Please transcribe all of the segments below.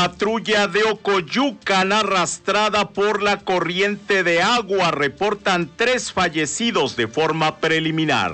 Patrulla de Ocoyucan arrastrada por la corriente de agua. Reportan 3 fallecidos de forma preliminar.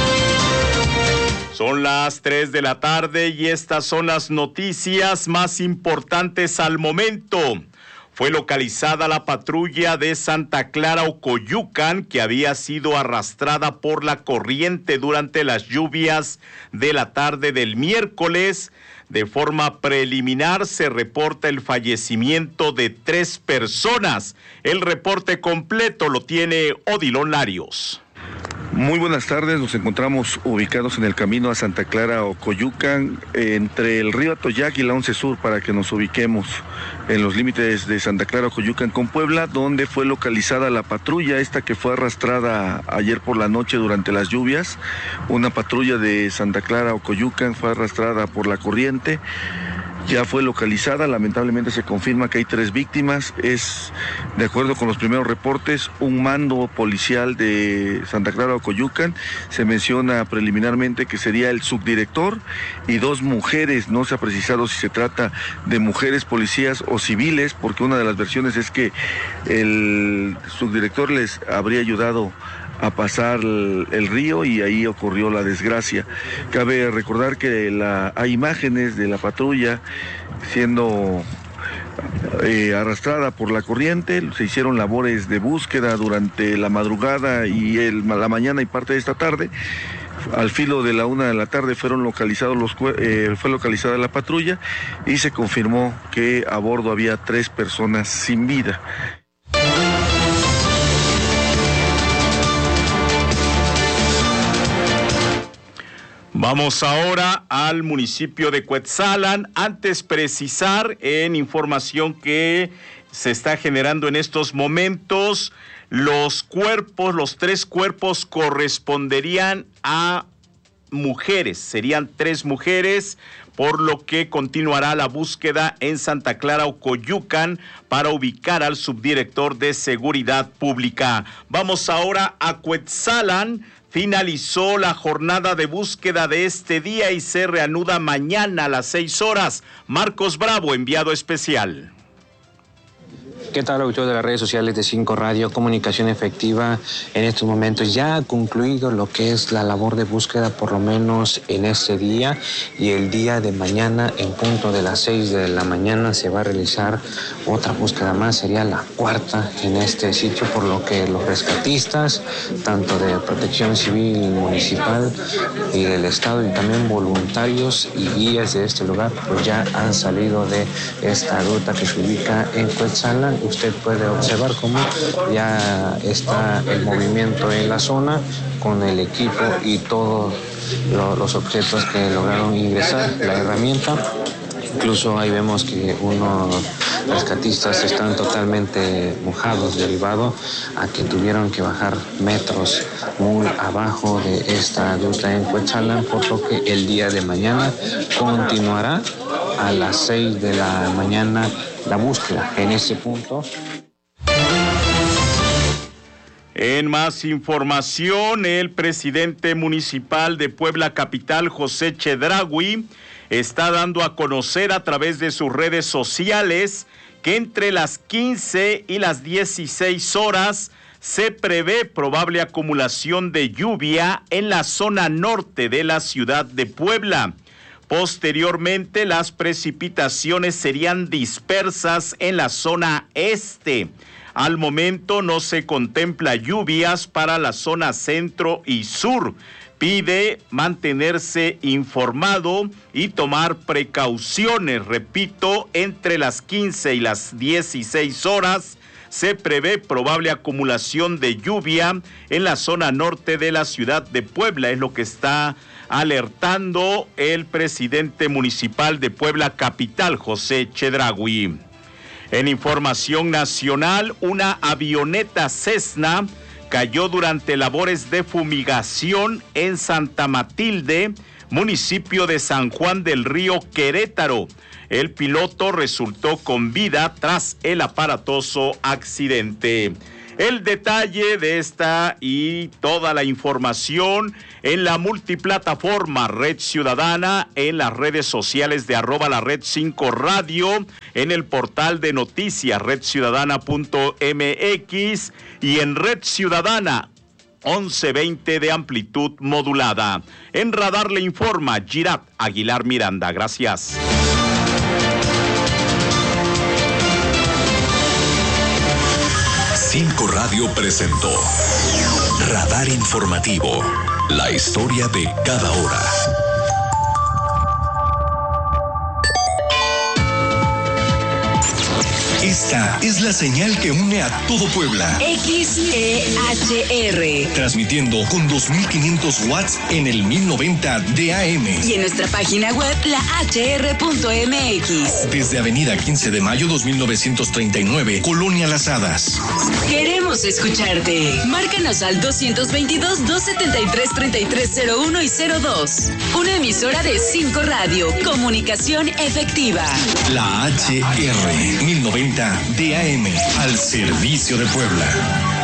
Son las 3 de la tarde y estas son las noticias más importantes al momento. Fue localizada la patrulla de Santa Clara Ocoyucan, que había sido arrastrada por la corriente durante las lluvias de la tarde del miércoles. De forma preliminar se reporta el fallecimiento de 3 personas. El reporte completo lo tiene Odilon Larios. Muy buenas tardes, nos encontramos ubicados en el camino a Santa Clara Ocoyucan, entre el río Atoyac y la 11 Sur, para que nos ubiquemos en los límites de Santa Clara Ocoyucan con Puebla, donde fue localizada la patrulla esta que fue arrastrada ayer por la noche durante las lluvias. Una patrulla de Santa Clara Ocoyucan fue arrastrada por la corriente. Ya fue localizada, lamentablemente se confirma que hay 3 víctimas. Es, de acuerdo con los primeros reportes, un mando policial de Santa Clara Ocoyucan. Se menciona preliminarmente que sería el subdirector y 2 mujeres. No se ha precisado si se trata de mujeres policías o civiles, porque una de las versiones es que el subdirector les habría ayudado a pasar el río y ahí ocurrió la desgracia. Cabe recordar que hay imágenes de la patrulla siendo arrastrada por la corriente. Se hicieron labores de búsqueda durante la madrugada y la mañana y parte de esta tarde. Al filo de la 1 de la tarde fue localizada la patrulla y se confirmó que a bordo había 3 personas sin vida. Vamos ahora al municipio de Cuetzalan. Antes precisar en información que se está generando en estos momentos, los 3 cuerpos corresponderían a mujeres, serían 3 mujeres, por lo que continuará la búsqueda en Santa Clara Ocoyucan para ubicar al subdirector de Seguridad Pública. Vamos ahora a Cuetzalan. Finalizó la jornada de búsqueda de este día y se reanuda mañana a las 6 horas. Marcos Bravo, enviado especial. ¿Qué tal, autor de las redes sociales de 5 Radio? Comunicación efectiva. En estos momentos ya ha concluido lo que es la labor de búsqueda, por lo menos en este día, y el día de mañana, en punto de las 6 de la mañana, se va a realizar otra búsqueda más. Sería la 4ª en este sitio, por lo que los rescatistas, tanto de Protección Civil Municipal y del Estado, y también voluntarios y guías de este lugar, pues ya han salido de esta ruta que se ubica en Cuetzalan. Usted puede observar cómo ya está el movimiento en la zona con el equipo y todos los objetos que lograron ingresar, la herramienta. Incluso ahí vemos que unos rescatistas están totalmente mojados, derivado a que tuvieron que bajar metros muy abajo de esta ruta en Cuetzalan, por lo que el día de mañana continuará a las 6 de la mañana la búsqueda en ese punto. En más información, el presidente municipal de Puebla Capital, José Chedraui, está dando a conocer a través de sus redes sociales que entre las 15 y las 16 horas se prevé probable acumulación de lluvia en la zona norte de la ciudad de Puebla. Posteriormente, las precipitaciones serían dispersas en la zona este. Al momento no se contempla lluvias para la zona centro y sur. Pide mantenerse informado y tomar precauciones. Repito, entre las 15 y las 16 horas se prevé probable acumulación de lluvia en la zona norte de la ciudad de Puebla. Es lo que está alertando el presidente municipal de Puebla Capital, José Chedraui. En información nacional, una avioneta Cessna cayó durante labores de fumigación en Santa Matilde, municipio de San Juan del Río, Querétaro. El piloto resultó con vida tras el aparatoso accidente. El detalle de esta y toda la información en la multiplataforma Red Ciudadana, en las redes sociales de @lared5 radio, en el portal de noticias redciudadana.mx y en Red Ciudadana 1120 de amplitud modulada. En Radar le informa Girat Aguilar Miranda. Gracias. 5 Radio presentó Radar Informativo, la historia de cada hora. Esta es la señal que une a todo Puebla. XEHR. Transmitiendo con 2500 watts en el 1090 de AM. Y en nuestra página web, lahr.mx. Desde Avenida 15 de Mayo 2939, Colonia Las Hadas. Queremos escucharte. Márcanos al 222-273-3301 y 02. Una emisora de 5 Radio. Comunicación efectiva. La HR 1090 DAM, al servicio de Puebla.